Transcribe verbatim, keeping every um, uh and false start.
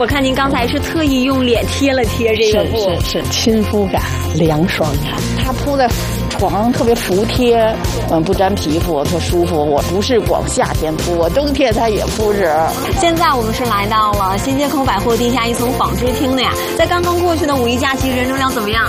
我看您刚才是特意用脸贴了贴这个布， 是是是，亲肤感、凉爽感。它铺在床上特别服帖，嗯，不粘皮肤，特舒服。我不是光夏天铺，我冬天它也铺着。 现在我们是来到了新街口百货地下一层纺织厅的呀，在刚刚过去的五一假期，人流量怎么样？